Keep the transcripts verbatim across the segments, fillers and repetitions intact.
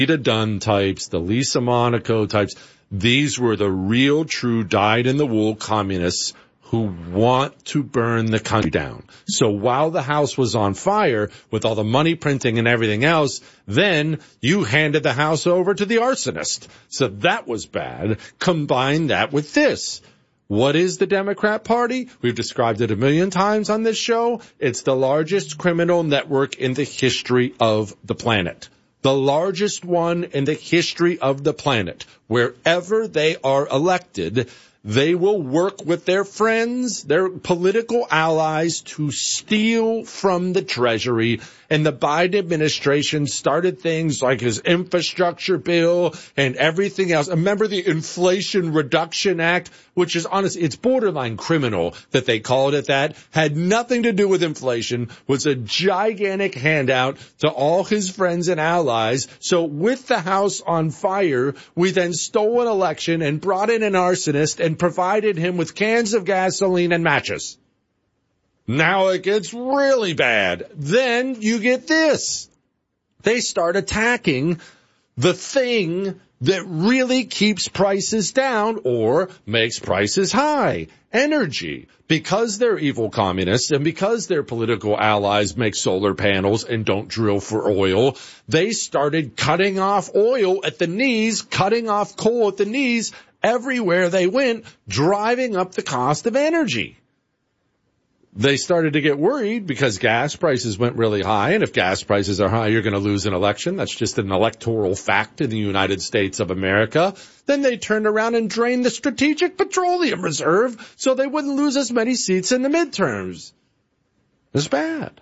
Rita Dunn types, the Lisa Monaco types. These were the real, true, dyed-in-the-wool communists who want to burn the country down. So while the house was on fire with all the money printing and everything else, then you handed the house over to the arsonist. So that was bad. Combine that with this. What is the Democrat Party? We've described it a million times on this show. It's the largest criminal network in the history of the planet. The largest one in the history of the planet. Wherever they are elected, they will work with their friends, their political allies, to steal from the Treasury. And the Biden administration started things like his infrastructure bill and everything else. Remember the Inflation Reduction Act, which is honestly, it's borderline criminal that they called it that. Had nothing to do with inflation, was a gigantic handout to all his friends and allies. So with the house on fire, we then stole an election and brought in an arsonist and provided him with cans of gasoline and matches. Now it gets really bad. Then you get this. They start attacking the thing that really keeps prices down or makes prices high. Energy. Because they're evil communists and because their political allies make solar panels and don't drill for oil, they started cutting off oil at the knees, cutting off coal at the knees everywhere they went, driving up the cost of energy. They started to get worried because gas prices went really high, and if gas prices are high, you're going to lose an election. That's just an electoral fact in the United States of America. Then they turned around and drained the Strategic Petroleum Reserve so they wouldn't lose as many seats in the midterms. It's bad.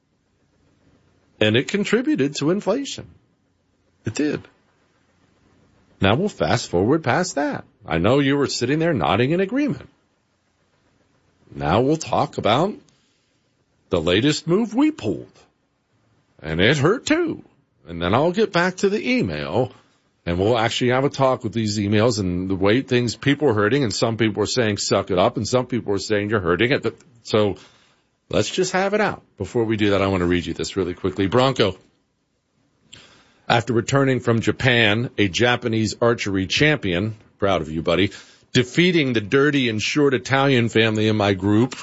And it contributed to inflation. It did. Now we'll fast forward past that. I know you were sitting there nodding in agreement. Now we'll talk about the latest move we pulled. And it hurt too. And then I'll get back to the email, and we'll actually have a talk with these emails and the way things people are hurting, and some people are saying suck it up, and some people are saying you're hurting it. So let's just have it out. Before we do that, I want to read you this really quickly. Bronco, after returning from Japan, a Japanese archery champion, proud of you, buddy, defeating the dirty and short Italian family in my group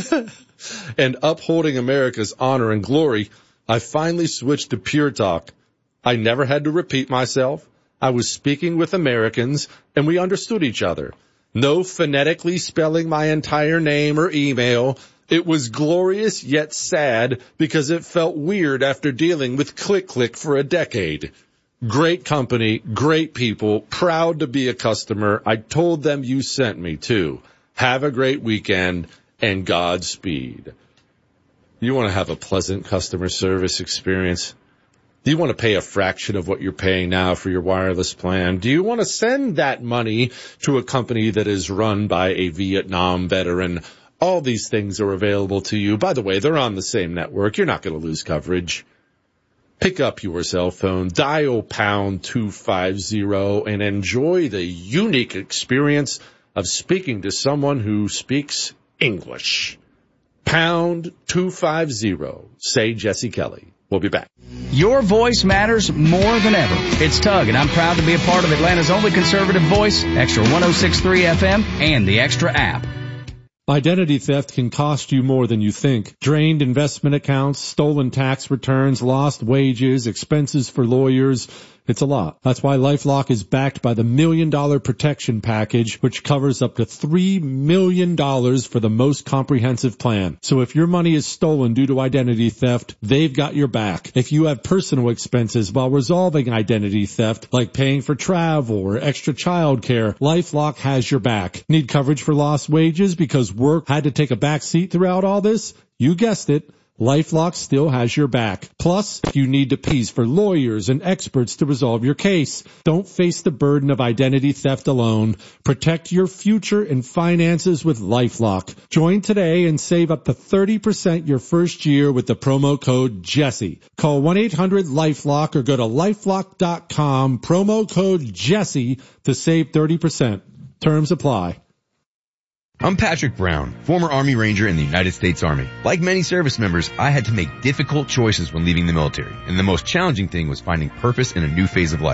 and upholding America's honor and glory, I finally switched to pure talk. I never had to repeat myself. I was speaking with Americans, and we understood each other. No phonetically spelling my entire name or email. It was glorious yet sad because it felt weird after dealing with Click Click for a decade. Great company, great people, proud to be a customer. I told them you sent me too. Have a great weekend and Godspeed. You want to have a pleasant customer service experience? Do you want to pay a fraction of what you're paying now for your wireless plan? Do you want to send that money to a company that is run by a Vietnam veteran? All these things are available to you. By the way, they're on the same network. You're not going to lose coverage. Pick up your cell phone, dial pound two fifty, and enjoy the unique experience of speaking to someone who speaks English. Pound two fifty. Say Jesse Kelly. We'll be back. Your voice matters more than ever. It's Tug, and I'm proud to be a part of Atlanta's only conservative voice, Extra one oh six point three F M, and the Extra app. Identity theft can cost you more than you think. Drained investment accounts, stolen tax returns, lost wages, expenses for lawyers. It's a lot. That's why LifeLock is backed by the Million Dollar Protection Package, which covers up to three million dollars for the most comprehensive plan. So if your money is stolen due to identity theft, they've got your back. If you have personal expenses while resolving identity theft, like paying for travel or extra child care, LifeLock has your back. Need coverage for lost wages because work had to take a back seat throughout all this? You guessed it. LifeLock still has your back. Plus, if you need to pay for lawyers and experts to resolve your case, don't face the burden of identity theft alone. Protect your future and finances with LifeLock. Join today and save up to thirty percent your first year with the promo code Jesse. Call one eight hundred LifeLock or go to lifelock dot com, promo code Jesse to save thirty percent. Terms apply. I'm Patrick Brown, former Army Ranger in the United States Army. Like many service members, I had to make difficult choices when leaving the military, and the most challenging thing was finding purpose in a new phase of life.